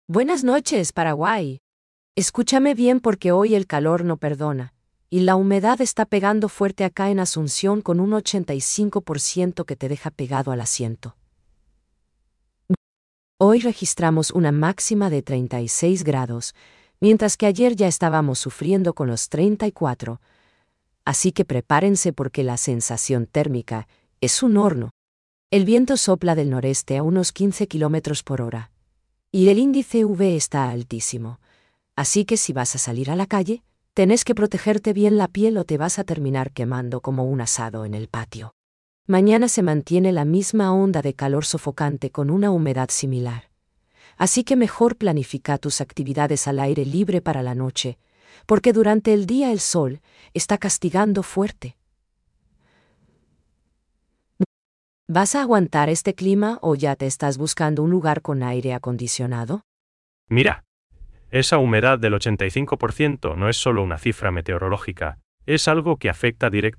Buenas noches, Paraguay. Escúchame bien porque hoy el calor no perdona, y la humedad está pegando fuerte acá en Asunción con un 85% que te deja pegado al asiento. Hoy registramos una máxima de 36 grados, mientras que ayer ya estábamos sufriendo con los 34, así que prepárense porque la sensación térmica es un horno. El viento sopla del noreste a unos 15 kilómetros por hora, y el índice UV está altísimo. Así que si vas a salir a la calle, tenés que protegerte bien la piel o te vas a terminar quemando como un asado en el patio. Mañana se mantiene la misma onda de calor sofocante con una humedad similar. Así que mejor planifica tus actividades al aire libre para la noche, porque durante el día el sol está castigando fuerte. ¿Vas a aguantar este clima o ya te estás buscando un lugar con aire acondicionado? Mira, esa humedad del 85% no es solo una cifra meteorológica, es algo que afecta directamente